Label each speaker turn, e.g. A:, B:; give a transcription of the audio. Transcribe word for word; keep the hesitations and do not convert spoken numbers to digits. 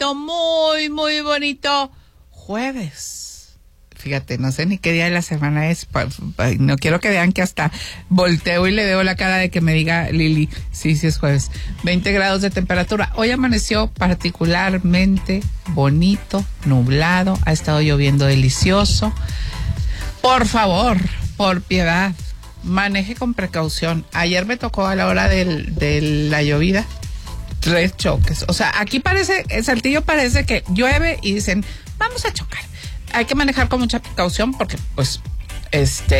A: bonito, muy, muy bonito jueves. Fíjate, no sé ni qué día de la semana es. No quiero que vean que hasta volteo y le veo la cara de que me diga Lili. Sí, sí es jueves. veinte grados de temperatura. Hoy amaneció particularmente bonito, nublado. Ha estado lloviendo delicioso. Por favor, por piedad, maneje con precaución. Ayer me tocó a la hora del, de la llovida tres choques. O sea, aquí parece, en Saltillo parece que llueve y dicen, vamos a chocar. Hay que manejar con mucha precaución porque, pues, este...